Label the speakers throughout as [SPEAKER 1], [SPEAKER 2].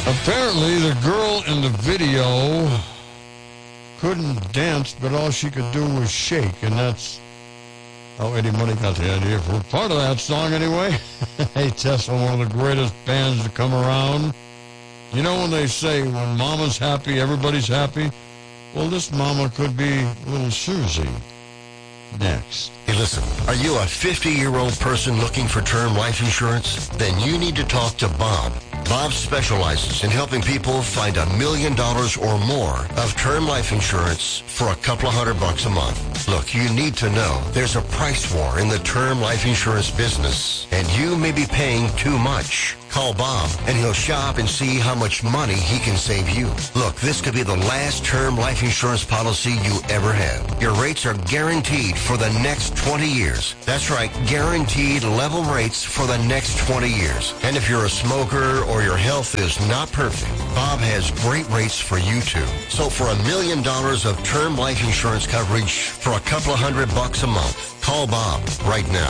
[SPEAKER 1] Apparently, the girl in the video couldn't dance, but all she could do was shake, and that's how Eddie Money got the idea for part of that song anyway. Hey, Tesla, one of the greatest bands to come around. You know when they say, when mama's happy, everybody's happy? Well, this mama could be little Susie. Next.
[SPEAKER 2] Hey, listen, are you a 50-year-old person looking for term life insurance? Then you need to talk to Bob. Bob specializes in helping people find $1 million or more of term life insurance for a couple of $100 a month. Look, you need to know there's a price war in the term life insurance business, and you may be paying too much. Call Bob, and he'll shop and see how much money he can save you. Look, this could be the last term life insurance policy you ever have. Your rates are guaranteed for the next 20 years. That's right, guaranteed level rates for the next 20 years. And if you're a smoker or your health is not perfect, Bob has great rates for you too. So for $1 million of term life insurance coverage for a couple of $100 a month, call Bob right now.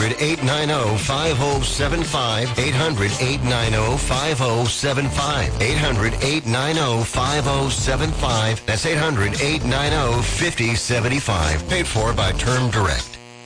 [SPEAKER 2] 800-890-5075. 800-890-5075. 800-890-5075. That's 800-890-5075. Paid for by Term Direct.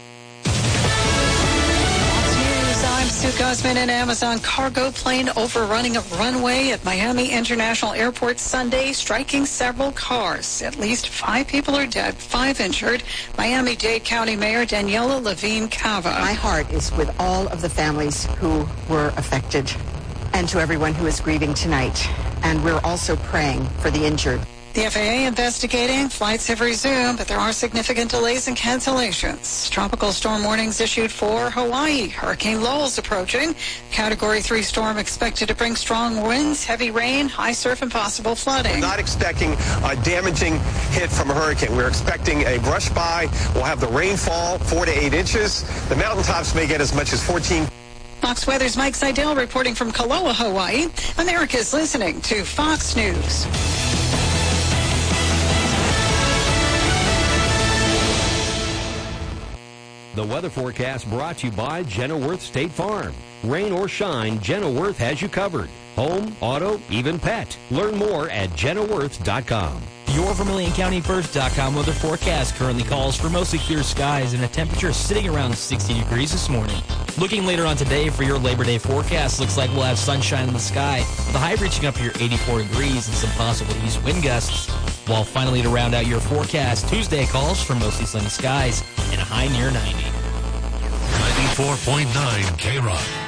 [SPEAKER 3] I'm Sue Guzman. An Amazon cargo plane overrunning a runway at Miami International Airport Sunday, striking several cars. At least 5 people are dead, 5 injured. Miami-Dade County Mayor Daniela Levine Cava.
[SPEAKER 4] My heart is with all of the families who were affected and to everyone who is grieving tonight. And we're also praying for the injured.
[SPEAKER 3] The FAA investigating. Flights have resumed, but there are significant delays and cancellations. Tropical storm warnings issued for Hawaii. Hurricane Lowell's approaching. Category 3 storm expected to bring strong winds, heavy rain, high surf, and possible flooding.
[SPEAKER 5] We're not expecting a damaging hit from a hurricane. We're expecting a brush by. We'll have the rainfall, 4 to 8 inches. The mountaintops may get as much as 14.
[SPEAKER 3] Fox Weather's Mike Seidel reporting from Kaloa, Hawaii. America's listening to Fox News.
[SPEAKER 6] The weather forecast brought to you by Genilworth State Farm. Rain or shine, Genilworth has you covered. Home, auto, even pet. Learn more at genilworth.com.
[SPEAKER 7] Your VermilionCountyFirst.com weather forecast currently calls for mostly clear skies and a temperature sitting around 60 degrees this morning. Looking later on today for your Labor Day forecast, looks like we'll have sunshine in the sky, the high reaching up to your 84 degrees and some possible east wind gusts. While finally to round out your forecast, Tuesday calls for mostly sunny skies and a high near 90.
[SPEAKER 8] 94.9 K-Rock.